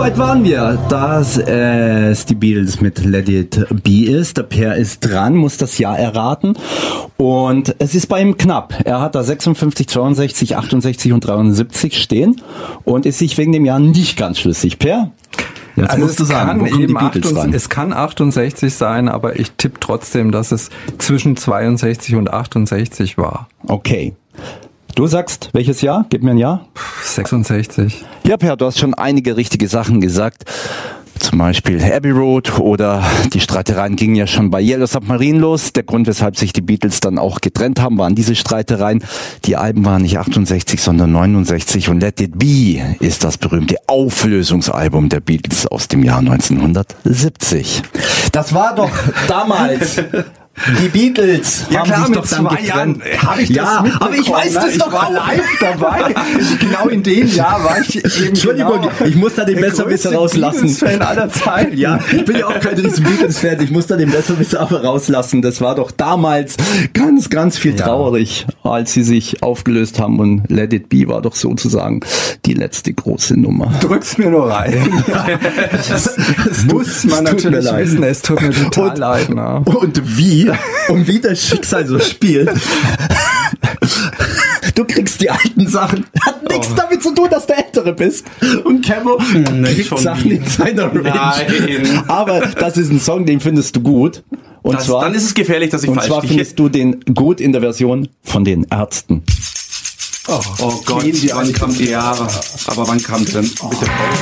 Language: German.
Soweit waren wir, dass es die Beatles mit Let It Be ist. Der Per ist dran, muss das Jahr erraten. Und es ist bei ihm knapp. Er hat da 56, 62, 68 und 73 stehen und ist sich wegen dem Jahr nicht ganz schlüssig. Per? Jetzt also musst du sagen, wo kommen die Beatles ran? Es kann 68 sein, aber ich tippe trotzdem, dass es zwischen 62 und 68 war. Okay. Du sagst, welches Jahr? Gib mir ein Jahr. 66. Ja, Per, du hast schon einige richtige Sachen gesagt. Zum Beispiel Abbey Road oder die Streitereien gingen ja schon bei Yellow Submarine los. Der Grund, weshalb sich die Beatles dann auch getrennt haben, waren diese Streitereien. Die Alben waren nicht 68, sondern 69 und Let It Be ist das berühmte Auflösungsalbum der Beatles aus dem Jahr 1970. Das war doch damals... Die Beatles ja, haben klar, sich mit doch dann 2 getrennt. Jahren habe ich das mitbekommen. Aber ich weiß das doch ich war auch. live dabei. Genau in dem Jahr war ich eben Entschuldigung, genau ich muss da den Besserwisser rauslassen. Beatles-Fan aller Zeiten. Ja, ich bin ja auch kein riesen Beatles-Fan. Ich muss da den Besserwisser aber rauslassen. Das war doch damals ganz, ganz viel traurig, als sie sich aufgelöst haben. Und Let It Be war doch sozusagen die letzte große Nummer. Drück's mir nur rein. Das muss man natürlich wissen. Es tut mir total leid. Ne? Und wie das Schicksal so spielt. Du kriegst die alten Sachen. Hat nichts damit zu tun, dass du Ältere bist. Und Camo kriegt Sachen in seiner Range. Nein. Aber das ist ein Song, den findest du gut. Und zwar, dann ist es gefährlich, dass ich und falsch zwar liege. findest du den gut in der Version von den Ärzten. Oh Gott, wann kam die Jahre? Aber wann kam denn? Bitte.